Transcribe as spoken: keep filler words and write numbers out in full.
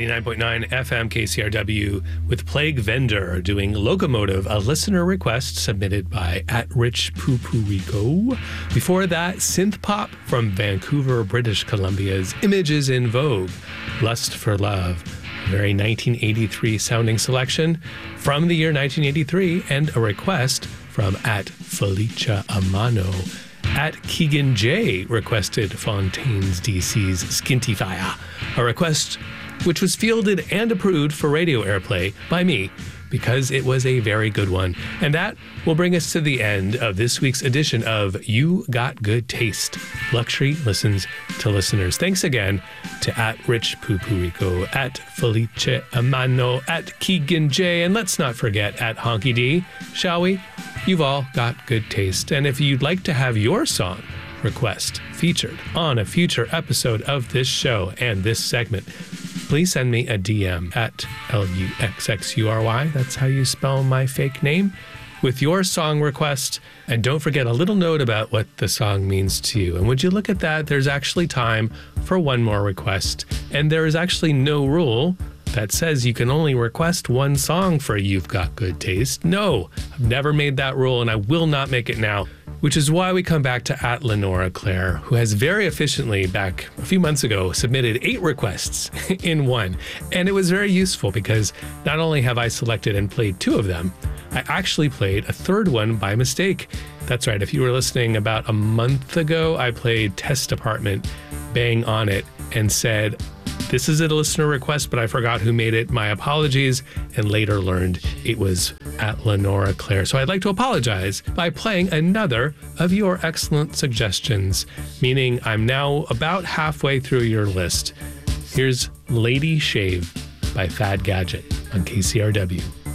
ninety-nine point nine F M K C R W with Plague Vendor doing Locomotive, a listener request submitted by at Rich Pupurico. Before that, synth pop from Vancouver, British Columbia's Images in Vogue, Lust for Love. Very nineteen eighty-three sounding selection from the year nineteen eighty-three, and a request from at Felicia Amano. At Keegan J requested Fontaine's D C's Skinty Fire, a request which was fielded and approved for radio airplay by me because it was a very good one. And that will bring us to the end of this week's edition of You Got Good Taste. Luxury listens to listeners. Thanks again to at Rich Pupurico, at Felice Amano, at Keegan J, and let's not forget at Honky D, shall we? You've all got good taste. And if you'd like to have your song request featured on a future episode of this show and this segment, please send me a D M at L U X X U R Y. That's how you spell my fake name, with your song request. And don't forget a little note about what the song means to you. And would you look at that? There's actually time for one more request. And there is actually no rule that says you can only request one song for You've Got Good Taste. No, I've never made that rule, and I will not make it now. Which is why we come back to at Lenora Claire, who has very efficiently, back a few months ago, submitted eight requests in one. And it was very useful because not only have I selected and played two of them, I actually played a third one by mistake. That's right, if you were listening about a month ago, I played Test Department, Bang On It, and said, this is a listener request, but I forgot who made it. My apologies, and later learned it was at Lenora Claire. So I'd like to apologize by playing another of your excellent suggestions, meaning I'm now about halfway through your list. Here's Lady Shave by Fad Gadget on K C R W.